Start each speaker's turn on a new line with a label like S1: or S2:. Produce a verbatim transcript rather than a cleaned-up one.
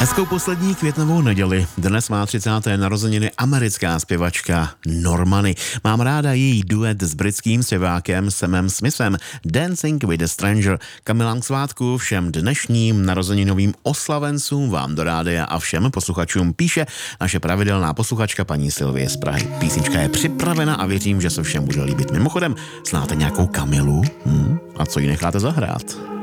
S1: Hezkou poslední květnovou neděli. Dnes má třicáté narozeniny americká zpěvačka Normani. Mám ráda její duet s britským zpěvákem Samem Smithem Dancing with a Stranger. Kamilám k svátku všem dnešním narozeninovým oslavencům vám do rádia a všem posluchačům píše naše pravidelná posluchačka paní Sylvie z Prahy. Písnička je připravena a věřím, že se všem bude líbit. Mimochodem, znáte nějakou Kamilu? Hm? A co jí necháte zahrát?